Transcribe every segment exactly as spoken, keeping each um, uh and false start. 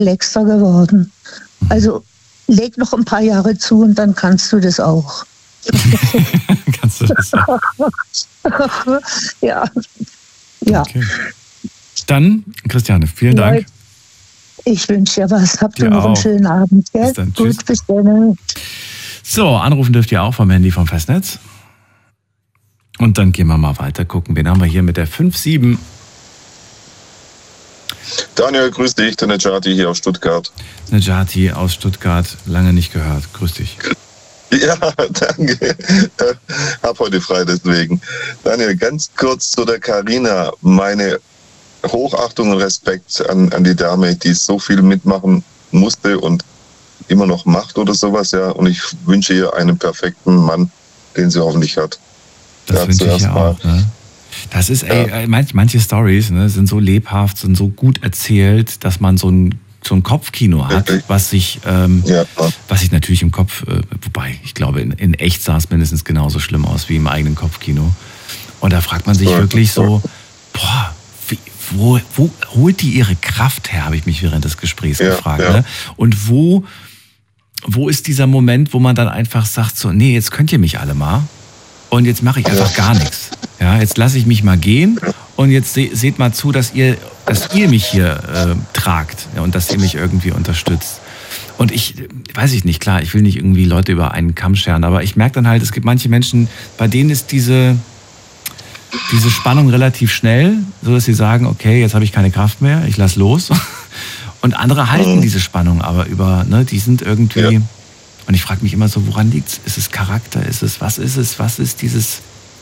relaxter geworden. Also leg noch ein paar Jahre zu und dann kannst du das auch. Kannst du das auch? Ja. Ja. Okay. Dann, Christiane, vielen Ja, Dank. ich wünsche dir was. Habt ihr Dir noch einen auch. schönen Abend. Gell? Bis dann. Tschüss. Gut, bis dann. So, anrufen dürft ihr auch vom Handy vom Festnetz. Und dann gehen wir mal weiter gucken. Wen haben wir hier mit der fünf sieben? Daniel, grüß dich, der Nejati hier aus Stuttgart. Nejati aus Stuttgart, lange nicht gehört. Grüß dich. Ja, danke. Hab heute frei deswegen. Daniel, ganz kurz zu der Carina. Meine Hochachtung und Respekt an, an die Dame, die so viel mitmachen musste und immer noch macht oder sowas, ja. Und ich wünsche ihr einen perfekten Mann, den sie hoffentlich hat. Das ja, wünsche ich ja mal. auch, ne? Das ist, ey, Ja. manch, manche Stories, ne, sind so lebhaft, sind so gut erzählt, dass man so ein, so ein Kopfkino hat, Richtig. was sich, ähm, Ja. was sich natürlich im Kopf, äh, wobei, ich glaube, in, in echt sah es mindestens genauso schlimm aus wie im eigenen Kopfkino. Und da fragt man sich Ja. wirklich so, boah, wie, wo, wo holt die ihre Kraft her, habe ich mich während des Gesprächs Ja, gefragt. ja. Ne? Und wo, wo ist dieser Moment, wo man dann einfach sagt so, nee, jetzt könnt ihr mich alle mal. Und jetzt mache ich einfach gar nichts. Ja, jetzt lasse ich mich mal gehen und jetzt se- seht mal zu, dass ihr, dass ihr mich hier äh, tragt, ja, und dass ihr mich irgendwie unterstützt. Und ich, äh, weiß ich nicht, klar, ich will nicht irgendwie Leute über einen Kamm scheren, aber ich merke dann halt, es gibt manche Menschen, bei denen ist diese, diese Spannung relativ schnell, so dass sie sagen, okay, jetzt habe ich keine Kraft mehr, ich lass los. Und andere halten Mhm. diese Spannung aber über, ne, die sind irgendwie... Ja. Und ich frage mich immer so, woran liegt's? Ist es Charakter? Ist es, was ist es? Was ist dieses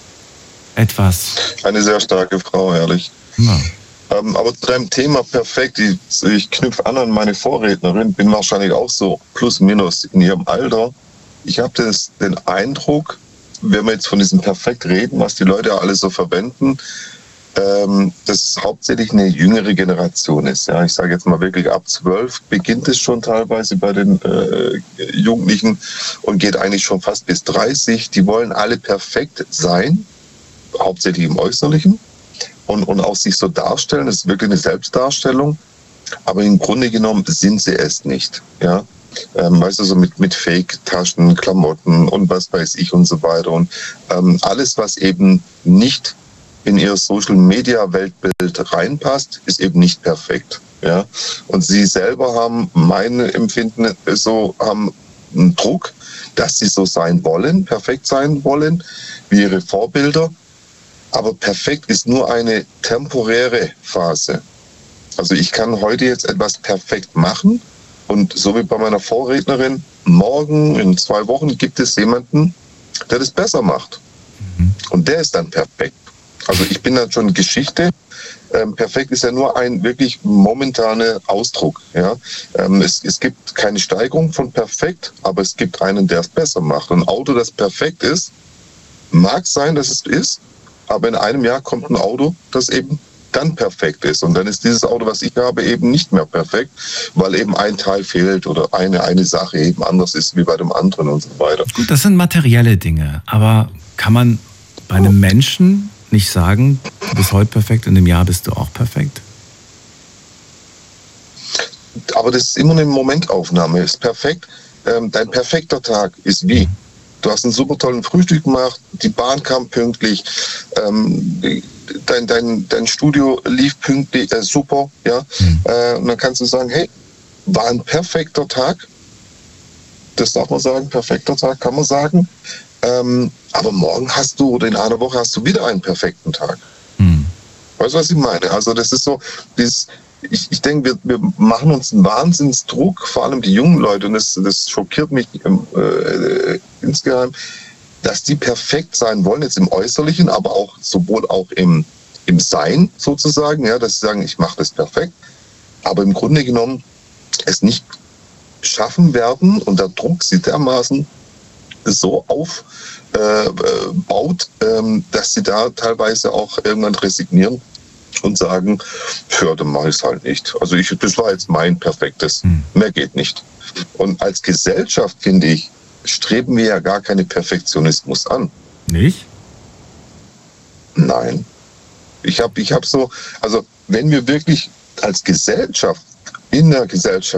etwas? Eine sehr starke Frau, ehrlich. Ja. Ähm, aber zu deinem Thema perfekt, ich, ich knüpfe an an meine Vorrednerin, bin wahrscheinlich auch so plus minus in ihrem Alter. Ich habe den Eindruck, wenn wir jetzt von diesem Perfekt reden, was die Leute alle so verwenden, ähm, dass es hauptsächlich eine jüngere Generation ist. Ja, ich sage jetzt mal wirklich ab zwölf beginnt es schon teilweise bei den äh, Jugendlichen und geht eigentlich schon fast bis dreißig. Die wollen alle perfekt sein, hauptsächlich im Äußerlichen und, und auch sich so darstellen. Das ist wirklich eine Selbstdarstellung, aber im Grunde genommen sind sie es nicht. Ja. Ähm, weißt du, so mit, mit Fake-Taschen, Klamotten und was weiß ich und so weiter. Und ähm, alles, was eben nicht in ihr Social-Media-Weltbild reinpasst, ist eben nicht perfekt. Ja? Und sie selber haben, mein Empfinden so, haben einen Druck, dass sie so sein wollen, perfekt sein wollen, wie ihre Vorbilder. Aber perfekt ist nur eine temporäre Phase. Also ich kann heute jetzt etwas perfekt machen und so wie bei meiner Vorrednerin, morgen in zwei Wochen gibt es jemanden, der das besser macht. Mhm. Und der ist dann perfekt. Also ich bin dann schon Geschichte. Ähm, perfekt ist ja nur ein wirklich momentaner Ausdruck. Ja? Ähm, es, es gibt keine Steigerung von perfekt, aber es gibt einen, der es besser macht. Ein Auto, das perfekt ist, mag sein, dass es ist, aber in einem Jahr kommt ein Auto, das eben dann perfekt ist. Und dann ist dieses Auto, was ich habe, eben nicht mehr perfekt, weil eben ein Teil fehlt oder eine, eine Sache eben anders ist wie bei dem anderen und so weiter. Gut, das sind materielle Dinge, aber kann man bei einem Menschen nicht sagen, du bist heute perfekt und im Jahr bist du auch perfekt? Aber das ist immer eine Momentaufnahme. Ist perfekt. Ähm, dein perfekter Tag ist wie? Du hast einen super tollen Frühstück gemacht, die Bahn kam pünktlich, ähm, dein, dein, dein Studio lief pünktlich, äh, super, ja. Mhm. Äh, und dann kannst du sagen, hey, war ein perfekter Tag. Das darf man sagen, perfekter Tag kann man sagen. Ähm, aber morgen hast du, oder in einer Woche hast du wieder einen perfekten Tag. Hm. Weißt du, was ich meine? Also das ist so, dieses, ich, ich denke, wir, wir machen uns einen Wahnsinnsdruck, vor allem die jungen Leute, und das, das schockiert mich äh, insgeheim, dass die perfekt sein wollen, jetzt im Äußerlichen, aber auch sowohl auch im, im Sein sozusagen, ja, dass sie sagen, ich mache das perfekt, aber im Grunde genommen es nicht schaffen werden und der Druck sie dermaßen so aufbaut, äh, ähm, dass sie da teilweise auch irgendwann resignieren und sagen, ja, dann mache ich es halt nicht. Also ich, das war jetzt mein perfektes, hm. mehr geht nicht. Und als Gesellschaft, finde ich, streben wir ja gar keinen Perfektionismus an. Nicht? Nein. Ich habe ich hab so, also wenn wir wirklich als Gesellschaft in der Gesellschaft